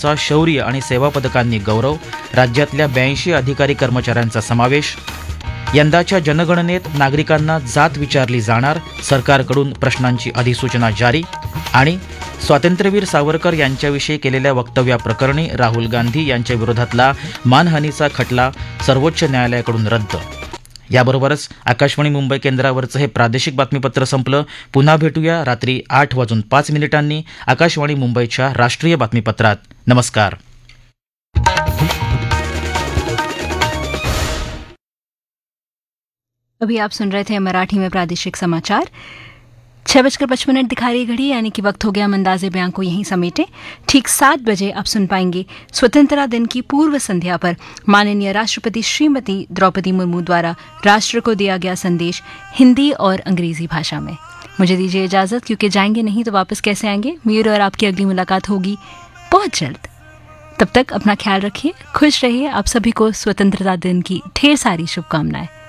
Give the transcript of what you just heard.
जवानांचा शौर्य आणि सेवा पदकांनी गौरव, राज्यातल्या 82 अधिकारी कर्मचाऱ्यांचा समावेश, यंदाच्या जनगणनेत नागरिकांना जात विचारली जाणार, सरकारकडून प्रश्नांची अधिसूचना जारी, आणि स्वातंत्र्यवीर सावरकर यांच्याविषयी केलेल्या वक्तव्याप्रकरणी राहुल गांधी यांच्या विरोधातला मानहानीचा खटला सर्वोच्च न्यायालयाकडून रद्द. याबरोबरच आकाशवाणी मुंबई केंद्रावरचं हे प्रादेशिक बातमीपत्र संपलं. पुन्हा भेटूया रात्री 8:05 आकाशवाणी मुंबईच्या राष्ट्रीय बातमीपत्रात. नमस्कार. अभी आप सुन रहे थे मराठी में प्रादेशिक समाचार. 6:55 दिखा रही घड़ी, यानी कि वक्त हो गया मंदाज़े बयां को यहीं समेटे. ठीक 7 बजे आप सुन पाएंगे स्वतंत्रता दिन की पूर्व संध्या पर माननीय राष्ट्रपति श्रीमती द्रौपदी मुर्मू द्वारा राष्ट्र को दिया गया संदेश हिंदी और अंग्रेजी भाषा में. मुझे दीजिए इजाज़त, क्योंकि जाएंगे नहीं तो वापस कैसे आएंगे. मेरी और आपकी अगली मुलाकात होगी बहुत जल्द. तब तक अपना ख्याल रखिए, खुश रहिए. आप सभी को स्वतंत्रता दिन की ढेर सारी शुभकामनाएं.